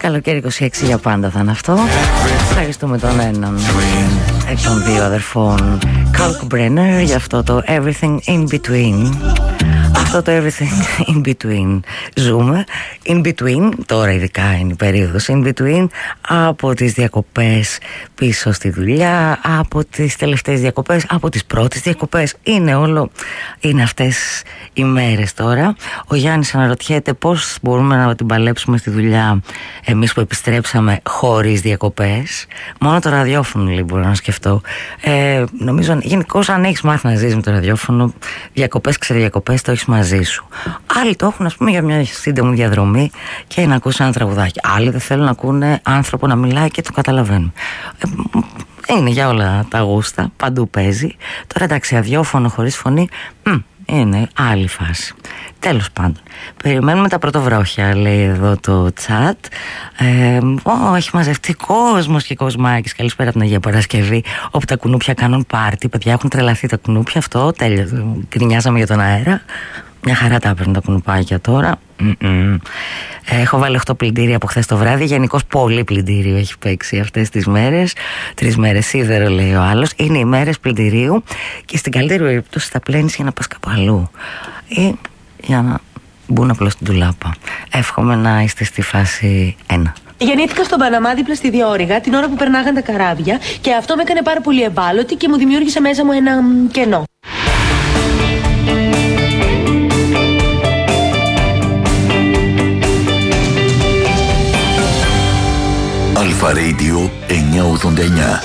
Καλοκαίρι 26 για πάντα θα είναι αυτό. Ευχαριστούμε τον έναν εκ των δύο αδερφών Kalkbrenner για αυτό το Everything in Between. Αυτό το Everything in Between ζούμε. In Between, τώρα ειδικά είναι η περίοδος In Between, από τις διακοπές πίσω στη δουλειά, από τις τελευταίες διακοπές, από τις πρώτες διακοπές. Είναι αυτές οι μέρες τώρα. Ο Γιάννης αναρωτιέται πώς μπορούμε να την παλέψουμε στη δουλειά εμείς που επιστρέψαμε χωρίς διακοπές. Μόνο το ραδιόφωνο λίγο μπορώ να σκεφτώ. Νομίζω γενικώς αν έχεις μάθει να ζεις με το ραδιόφωνο, διακοπές, ξεδιακοπές, το έχεις μαζί σου. Άλλοι το έχουν, ας πούμε, για μια σύντομη διαδρομή και να ακούσει ένα τραγουδάκι. Άλλοι δεν θέλουν να ακούνε άνθρωπο να μιλάει και το καταλαβαίνουν. Είναι για όλα τα γούστα, παντού παίζει. Τώρα εντάξει, ραδιόφωνο χωρίς φωνή, είναι άλλη φάση. Τέλος πάντων, περιμένουμε τα πρωτοβρόχια, λέει εδώ το chat. Έχει μαζευτεί κόσμος και κοσμάκης. Καλησπέρα από την Αγία Παρασκευή, όπου τα κουνούπια κάνουν πάρτι. Παιδιά, έχουν τρελαθεί τα κουνούπια, αυτό τέλειο. Γκρινιάζαμε για τον αέρα. Μια χαρά τα έπαιρνε τα κουνουπάκια τώρα. Έχω βάλει 8 πλυντήρια από χθες το βράδυ. Γενικώς πολύ πλυντήριο έχει παίξει αυτές τις μέρες. 3 μέρες σίδερο, λέει ο άλλος. Είναι οι μέρες πλυντηρίου και στην καλύτερη περίπτωση τα πλένεις για να πας κάπου αλλού ή για να μπουν απλώς στην τουλάπα. Εύχομαι να είστε στη φάση 1. Γεννήθηκα στον Παναμά δίπλα στη Διόρυγα την ώρα που περνάγαν τα καράβια και αυτό με έκανε πάρα πολύ ευάλωτη και μου δημιούργησε μέσα μου ένα κενό. Αλφα Radio 989.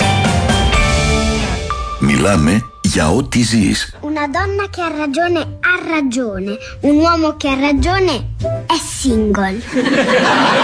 Μιλάμε για ό,τι ζεις. Una donna che ha ragione ha ragione. Un uomo che ha ragione è single.